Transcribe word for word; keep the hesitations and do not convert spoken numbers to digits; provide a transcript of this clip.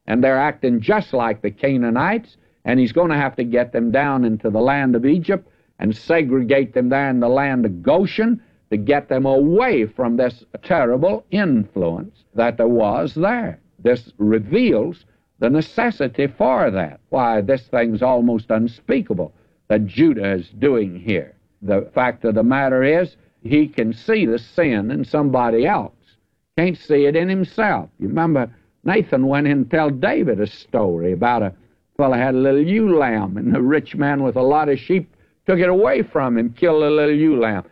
and they're acting just like the Canaanites, and he's going to have to get them down into the land of Egypt and segregate them there in the land of Goshen to get them away from this terrible influence that there was there. This reveals the necessity for that. Why, this thing's almost unspeakable that Judah is doing here. The fact of the matter is, he can see the sin in somebody else, can't see it in himself. You remember, Nathan went in and tell David a story about a fellow had a little ewe lamb, and the rich man with a lot of sheep took it away from him, killed a little ewe lamb.